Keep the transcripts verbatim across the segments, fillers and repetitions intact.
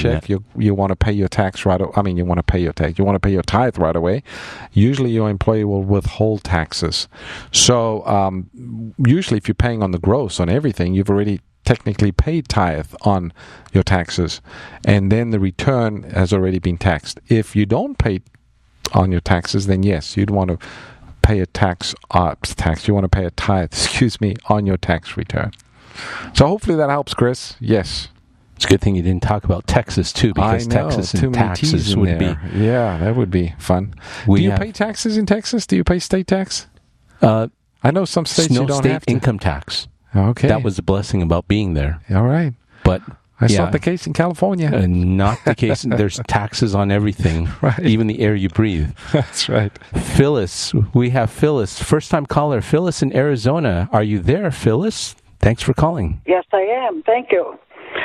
paycheck, you you want to pay your tax right. I mean, you want to pay your tax. You want to pay your tithe right away. Usually, your employer will withhold taxes. So, um, usually, if you're paying on the gross on everything, you've already technically paid tithe on your taxes, and then the return has already been taxed. If you don't pay on your taxes, then yes, you'd want to pay a tax, uh, tax. You want to pay a tithe, excuse me, on your tax return. So hopefully that helps, Chris. Yes. It's a good thing you didn't talk about Texas, too, because I know, Texas too and many taxes T's in would there. be... Yeah, that would be fun. We Do you have, pay taxes in Texas? Do you pay state tax? Uh, I know some states no you don't state have to. income tax. Okay. That was the blessing about being there. All right. But That's yeah, not the case in California. Uh, not the case. There's taxes on everything, Right. even the air you breathe. That's right. Phyllis, we have Phyllis, first-time caller. Phyllis in Arizona. Are you there, Phyllis? Thanks for calling. Yes, I am. Thank you.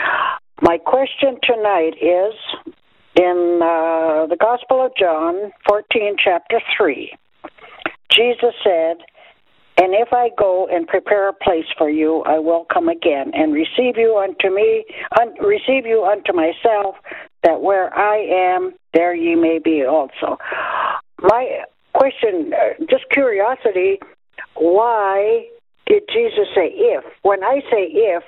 My question tonight is in uh, the Gospel of John, fourteen, chapter three. Jesus said, "And if I go and prepare a place for you, I will come again and receive you unto me, un- receive you unto myself, that where I am, there ye may be also." My question, uh, just curiosity, why did Jesus say if? When I say if,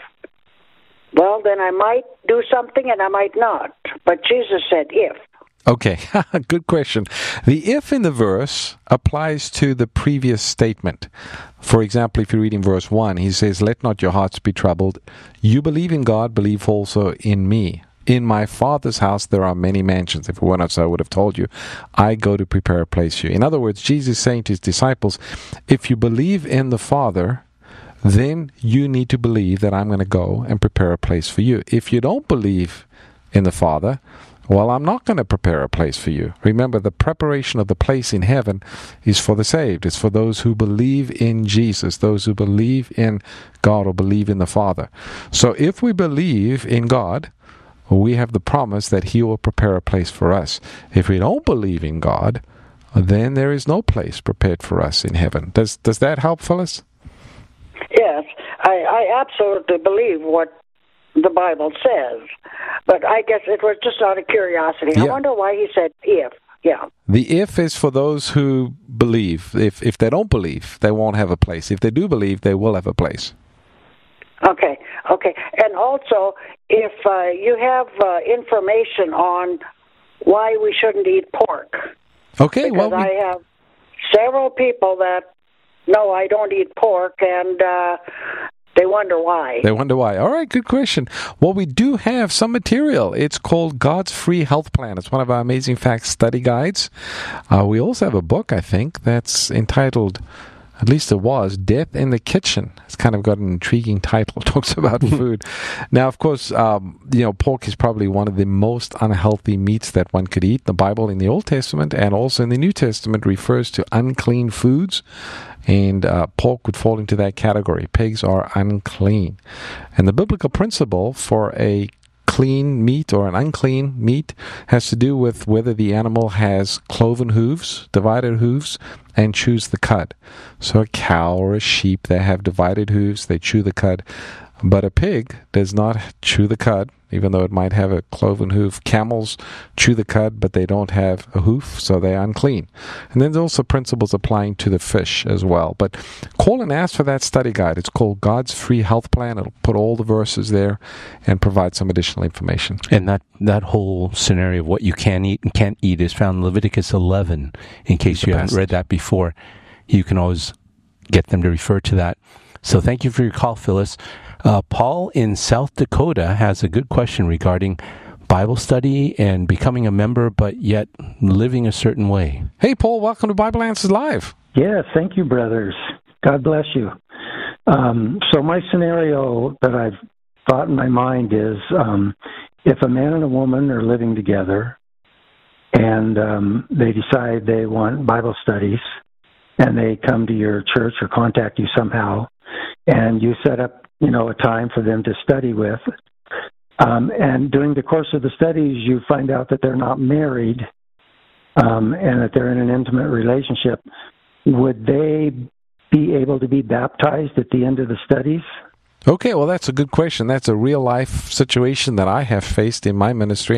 well, then I might do something and I might not. But Jesus said if. Okay, good question. The if in the verse applies to the previous statement. For example, if you read in verse one, he says, "Let not your hearts be troubled. You believe in God, believe also in me. In my Father's house there are many mansions. If it were not so, I would have told you. I go to prepare a place for you." In other words, Jesus is saying to his disciples, if you believe in the Father, then you need to believe that I'm going to go and prepare a place for you. If you don't believe in the Father, well, I'm not going to prepare a place for you. Remember, the preparation of the place in heaven is for the saved. It's for those who believe in Jesus, those who believe in God or believe in the Father. So if we believe in God, we have the promise that he will prepare a place for us. If we don't believe in God, then there is no place prepared for us in heaven. Does does that help, Phyllis? Yes, I, I absolutely believe what the Bible says. But I guess it was just out of curiosity. Yeah. I wonder why he said if. Yeah. The if is for those who believe. If if they don't believe, they won't have a place. If they do believe, they will have a place. Okay, okay. And also, if uh, you have uh, information on why we shouldn't eat pork. Okay, because well, we... I have several people that know I don't eat pork, and uh, they wonder why. They wonder why. All right, good question. Well, we do have some material. It's called God's Free Health Plan. It's one of our Amazing Facts study guides. Uh, we also have a book, I think, that's entitled, at least it was, Death in the Kitchen. It's kind of got an intriguing title. It talks about food. Now, of course, um, you know, pork is probably one of the most unhealthy meats that one could eat. The Bible in the Old Testament and also in the New Testament refers to unclean foods, and uh, pork would fall into that category. Pigs are unclean. And the biblical principle for a clean meat or an unclean meat has to do with whether the animal has cloven hooves, divided hooves, and chews the cud. So a cow or a sheep, they have divided hooves, they chew the cud. But a pig does not chew the cud, even though it might have a cloven hoof. Camels chew the cud, but they don't have a hoof, so they're unclean. And then there's also principles applying to the fish as well. But call and ask for that study guide. It's called God's Free Health Plan. It'll put all the verses there and provide some additional information. And that, that whole scenario of what you can eat and can't eat is found in Leviticus eleven. In case you haven't read that before, you can always get them to refer to that. So thank you for your call, Phyllis. Uh, Paul in South Dakota has a good question regarding Bible study and becoming a member, but yet living a certain way. Hey, Paul, welcome to Bible Answers Live. Yes, thank you, brothers. God bless you. Um, so my scenario that I've thought in my mind is um, if a man and a woman are living together and um, they decide they want Bible studies and they come to your church or contact you somehow, and you set up, you know, a time for them to study with. Um, and during the course of the studies, you find out that they're not married um, and that they're in an intimate relationship. Would they be able to be baptized at the end of the studies? Okay, well, that's a good question. That's a real-life situation that I have faced in my ministry.